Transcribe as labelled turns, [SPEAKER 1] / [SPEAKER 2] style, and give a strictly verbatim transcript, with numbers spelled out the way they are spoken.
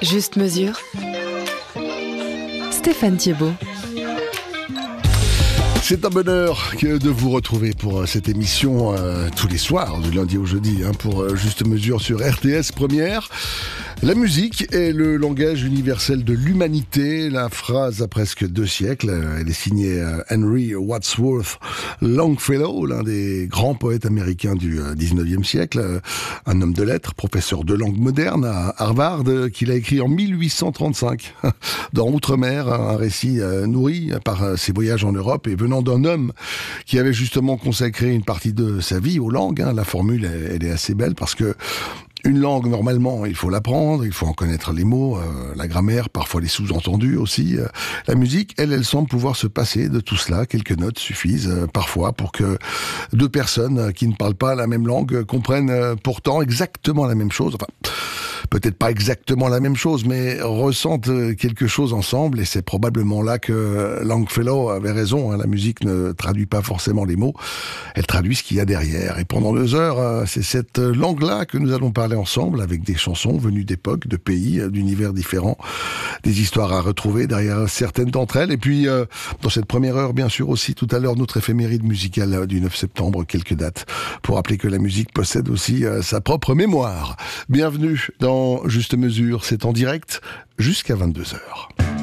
[SPEAKER 1] Juste mesure. Stéphane Thiebaut.
[SPEAKER 2] C'est un bonheur que de vous retrouver pour cette émission euh, tous les soirs, du lundi au jeudi, hein, pour euh, Juste Mesure sur R T S Première. La musique est le langage universel de l'humanité. La phrase a presque deux siècles. Elle est signée euh, Henry Wadsworth Longfellow, l'un des grands poètes américains du euh, dix-neuvième siècle, euh, un homme de lettres, professeur de langue moderne à Harvard, euh, qu'il a écrit en mille huit cent trente-cinq dans Outre-mer, un récit euh, nourri par euh, ses voyages en Europe et venant d'un homme qui avait justement consacré une partie de sa vie aux langues. Hein. La formule, elle, elle est assez belle parce que une langue, normalement, il faut l'apprendre, il faut en connaître les mots, euh, la grammaire, parfois les sous-entendus aussi. Euh, la musique, elle, elle semble pouvoir se passer de tout cela. Quelques notes suffisent euh, parfois pour que deux personnes euh, qui ne parlent pas la même langue euh, comprennent euh, pourtant exactement la même chose. Enfin, peut-être pas exactement la même chose, mais ressentent euh, quelque chose ensemble. Et c'est probablement là que Longfellow avait raison. Hein, la musique ne traduit pas forcément les mots, elle traduit ce qu'il y a derrière. Et pendant deux heures, euh, c'est cette langue-là que nous allons parler ensemble, avec des chansons venues d'époques, de pays, d'univers différents, des histoires à retrouver derrière certaines d'entre elles. Et puis, euh, dans cette première heure, bien sûr aussi, tout à l'heure, notre éphéméride musicale du neuf septembre, quelques dates, pour rappeler que la musique possède aussi euh, sa propre mémoire. Bienvenue dans Juste Mesure, c'est en direct jusqu'à vingt-deux heures.